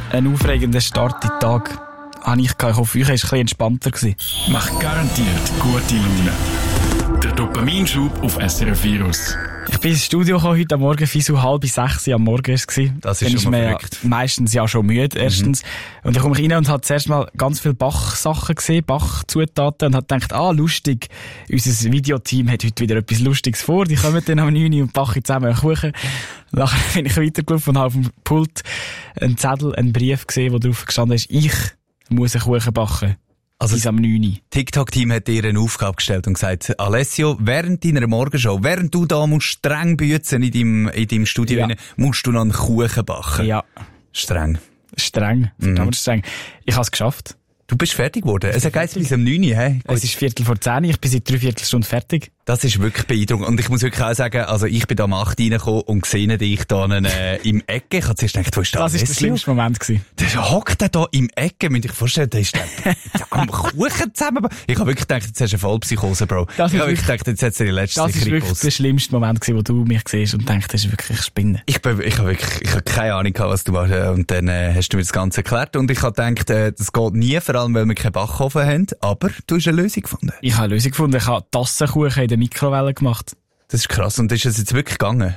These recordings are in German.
Ein aufregender Start in den Tag habe ich gehabt. Ich hoffe, euch war es ein bisschen entspannter gewesen. Macht garantiert gute Laune. Der Dopaminschub auf SRF Virus. Ich bin ins Studio gekommen, heute am Morgen, 5:30 am Morgen ist es. Das ist schon mal verrückt. Meistens ja schon müde, erstens. Und dann komme ich rein und habe zuerst mal ganz viele Bach-Sachen gesehen, Bach-Zutaten, und habe gedacht, lustig, unser Videoteam hat heute wieder etwas Lustiges vor, die kommen dann am 9 Uhr und backen zusammen einen Kuchen. Nachher bin ich weitergelaufen und habe auf dem Pult einen Zettel, einen Brief gesehen, wo drauf gestanden ist, ich muss einen Kuchen backen. Also bis am 9 Uhr. TikTok-Team hat dir eine Aufgabe gestellt und gesagt, Alessio, während deiner Morgenshow, während du da musst streng büzen in deinem Studio, musst du noch einen Kuchen backen. Ja. Streng. Verdammt streng. Ich habe es geschafft. Du bist fertig geworden. Es geht bis am 9 Uhr, hey? Es ist 9:45, ich bin seit 3/4 Stunde fertig. Das ist wirklich beeindruckend. Und ich muss wirklich auch sagen, also ich bin da am 8 reingekommen und sehe dich da im Ecke. Ich habe zuerst gedacht, wo ist das? Das war der schlimmste Moment gewesen. Der hockt da im Ecke, müsst ihr euch vorstellen, der ist am Kuchen zusammen. Ich habe wirklich gedacht, jetzt hast du eine Vollpsychose, Bro. Ich habe wirklich gedacht, jetzt hat du die letzte Das ist wirklich der schlimmste Moment gewesen, wo du mich siehst und denkst, das ist wirklich Spinnen. Ich habe keine Ahnung gehabt, was du machst. Und dann hast du mir das Ganze erklärt. Und ich habe gedacht, das geht nie, vor allem, weil wir keinen Backofen haben. Aber du hast eine Lösung gefunden. Ich habe eine Lösung gefunden. Ich habe Tassenkuchen in der Mikrowelle gemacht. Das ist krass. Und ist es jetzt wirklich gegangen?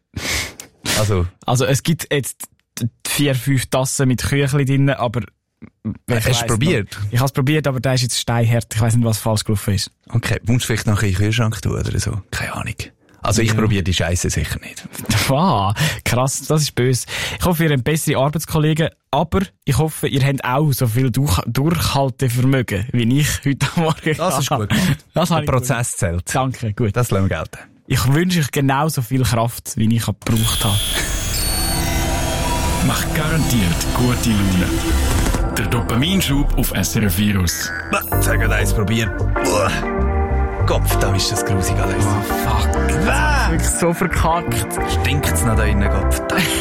Also es gibt jetzt 4-5 Tassen mit Küchli drin, aber... Hast du es probiert? Ich habe es probiert, aber der ist jetzt steinhart. Ich weiss nicht, was falsch gelaufen ist. Okay, musst du vielleicht noch in den Kühlschrank tun oder so? Keine Ahnung. Also ich probiere die Scheiße sicher nicht. Wow, krass, das ist böse. Ich hoffe, ihr habt bessere Arbeitskollegen, aber ich hoffe, ihr habt auch so viel Durchhaltevermögen, wie ich heute Morgen. Das ist gut gemacht. Der Prozess zählt. Danke, gut. Das lassen wir gelten. Ich wünsche euch genauso viel Kraft, wie ich gebraucht habe. Macht garantiert gute Laune. Der Dopaminschub auf SRF Virus. Sag mal, eins probieren. Kopf, da ist das grusig alles. Oh, fuck. Das ist wirklich so verkackt. Stinkt's noch da innen, Kopf?